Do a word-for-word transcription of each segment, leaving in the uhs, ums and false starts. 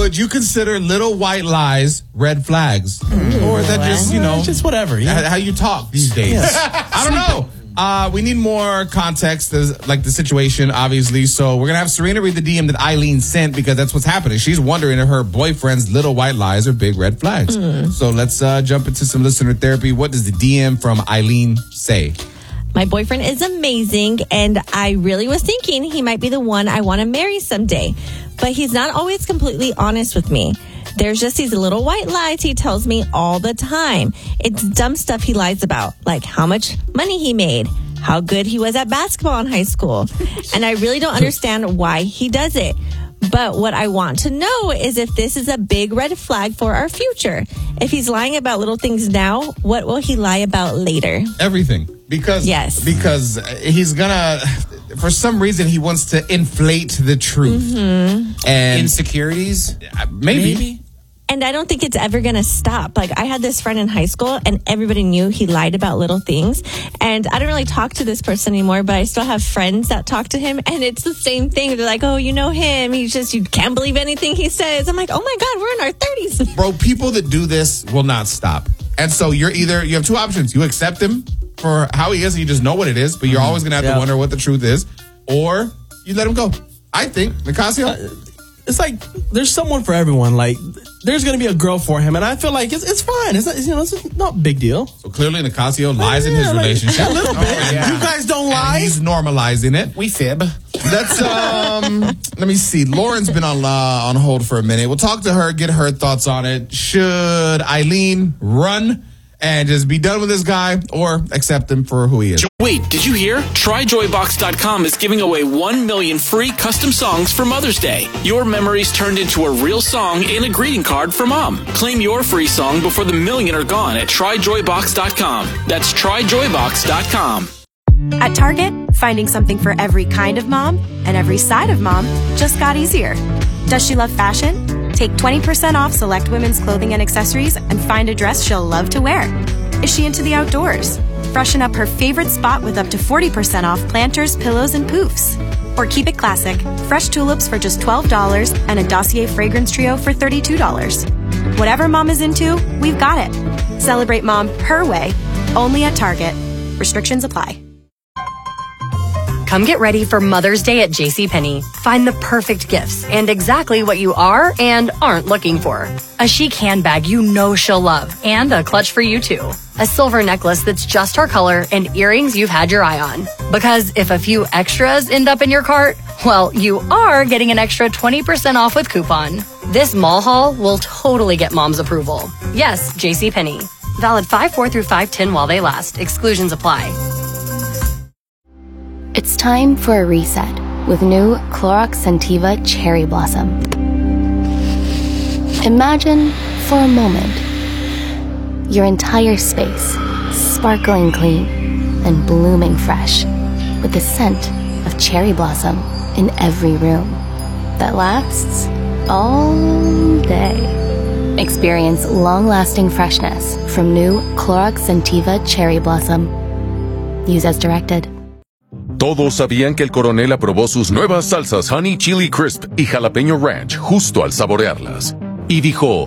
would you consider little white lies red flags? Mm. Or is that just, you know... It's just whatever. You know? How you talk these days. Yes. I don't know. Uh, we need more context, as, like the situation, obviously. So we're going to have Serena read the D M that Eileen sent because that's what's happening. She's wondering if her boyfriend's little white lies are big red flags. Mm. So let's uh, jump into some listener therapy. What does the D M from Eileen say? My boyfriend is amazing, and I really was thinking he might be the one I want to marry someday. But he's not always completely honest with me. There's just these little white lies he tells me all the time. It's dumb stuff he lies about, like how much money he made, how good he was at basketball in high school. And I really don't understand why he does it. But what I want to know is if this is a big red flag for our future. If he's lying about little things now, what will he lie about later? Everything. Because, yes. because he's gonna... For some reason, he wants to inflate the truth. Mm-hmm. And insecurities? Maybe. Maybe. And I don't think it's ever going to stop. Like, I had this friend in high school, and everybody knew he lied about little things. And I don't really talk to this person anymore, but I still have friends that talk to him, and it's the same thing. They're like, oh, you know him. He's just, you can't believe anything he says. I'm like, oh, my God, we're in our thirties. Bro, people that do this will not stop. And so you're either, you have two options. You accept him for how he is, and you just know what it is, but you're always going to have yeah. to wonder what the truth is, or you let him go. I think, Nicasio? Uh, it's like, there's someone for everyone. Like, there's going to be a girl for him, and I feel like it's, it's fine. It's not, you know, it's not a big deal. So clearly Nicasio lies yeah, in his like, relationship. A little bit. Oh, yeah. You guys don't lie. And he's normalizing it. We fib. That's, um, let me see. Lauren's been on, uh, on hold for a minute. We'll talk to her, get her thoughts on it. Should Eileen run and just be done with this guy, or accept him for who he is? Wait, did you hear? Try Joy Box dot com is giving away one million free custom songs for Mother's Day. Your memories turned into a real song and a greeting card for Mom. Claim your free song before the million are gone at Try Joy Box dot com. That's Try Joy Box dot com. At Target, finding something for every kind of mom and every side of mom just got easier. Does she love fashion? Take twenty percent off select women's clothing and accessories and find a dress she'll love to wear. Is she into the outdoors? Freshen up her favorite spot with up to forty percent off planters, pillows, and poofs. Or keep it classic, fresh tulips for just twelve dollars and a Dossier fragrance trio for thirty-two dollars. Whatever mom is into, we've got it. Celebrate mom her way, only at Target. Restrictions apply. Come get ready for Mother's Day at JCPenney. Find the perfect gifts and exactly what you are and aren't looking for. A chic handbag you know she'll love and a clutch for you too. A silver necklace that's just her color and earrings you've had your eye on. Because if a few extras end up in your cart, well, you are getting an extra twenty percent off with coupon. This mall haul will totally get mom's approval. Yes, JCPenney. Valid five four through five ten while they last. Exclusions apply. It's time for a reset with new Clorox Scentiva Cherry Blossom. Imagine, for a moment, your entire space sparkling clean and blooming fresh with the scent of cherry blossom in every room that lasts all day. Experience long-lasting freshness from new Clorox Scentiva Cherry Blossom. Use as directed. Todos sabían que el coronel aprobó sus nuevas salsas Honey Chili Crisp y Jalapeño Ranch justo al saborearlas. Y dijo,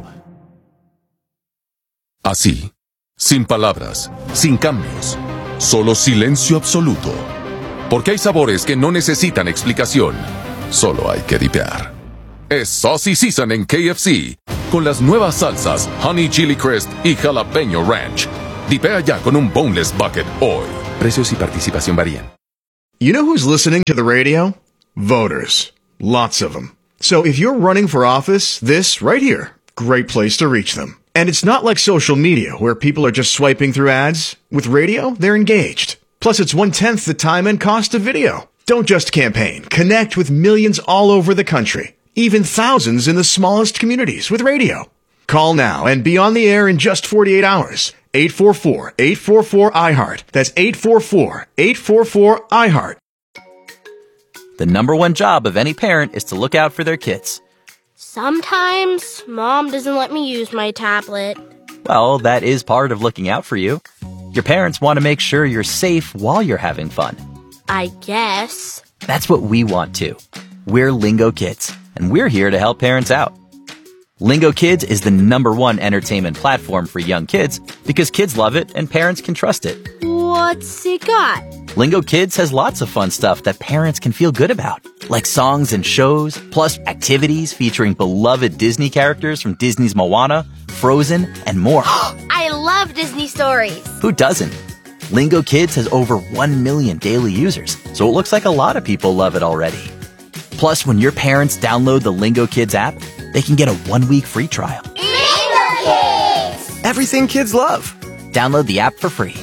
así, sin palabras, sin cambios, solo silencio absoluto. Porque hay sabores que no necesitan explicación, solo hay que dipear. Es Saucy Season en K F C, con las nuevas salsas Honey Chili Crisp y Jalapeño Ranch. Dipea ya con un boneless bucket hoy. Precios y participación varían. You know who's listening to the radio? Voters. Lots of them. So if you're running for office, this right here, great place to reach them. And it's not like social media where people are just swiping through ads. With radio, they're engaged. Plus, it's one-tenth the time and cost of video. Don't just campaign. Connect with millions all over the country. Even thousands in the smallest communities with radio. Call now and be on the air in just forty-eight hours. eight four four, eight four four, I heart. That's eight four four, eight four four, I heart. The number one job of any parent is to look out for their kids. Sometimes Mom doesn't let me use my tablet. Well, that is part of looking out for you. Your parents want to make sure you're safe while you're having fun. I guess. That's what we want too. We're Lingo Kids, and we're here to help parents out. Lingo Kids is the number one entertainment platform for young kids because kids love it and parents can trust it. What's it got? Lingo Kids has lots of fun stuff that parents can feel good about, like songs and shows, plus activities featuring beloved Disney characters from Disney's Moana, Frozen, and more. I love Disney stories. Who doesn't? Lingo Kids has over one million daily users, so it looks like a lot of people love it already. Plus, when your parents download the Lingo Kids app, they can get a one-week free trial. Lingo Kids! Everything kids love. Download the app for free.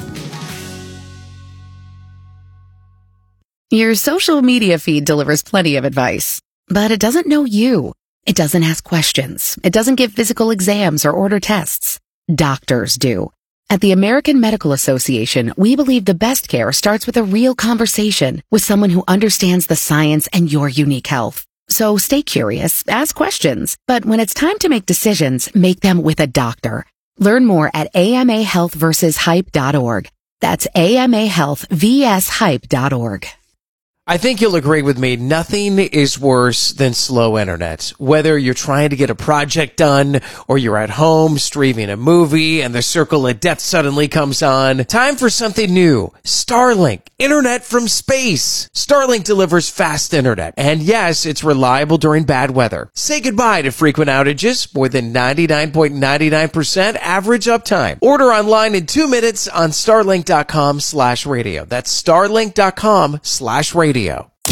Your social media feed delivers plenty of advice, but it doesn't know you. It doesn't ask questions. It doesn't give physical exams or order tests. Doctors do. At the American Medical Association, we believe the best care starts with a real conversation with someone who understands the science and your unique health. So stay curious, ask questions, but when it's time to make decisions, make them with a doctor. Learn more at A M A health versus hype dot org. That's A M A health versus hype dot org. I think you'll agree with me, nothing is worse than slow internet. Whether you're trying to get a project done or you're at home streaming a movie and the circle of death suddenly comes on. Time for something new. Starlink. Internet from space. Starlink delivers fast internet. And yes, it's reliable during bad weather. Say goodbye to frequent outages. More than ninety-nine point nine nine percent average uptime. Order online in two minutes on starlink.com slash radio. That's starlink.com slash radio.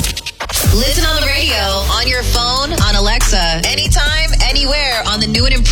Listen on the radio, on your phone, on Alexa, anytime, anywhere on the new and improved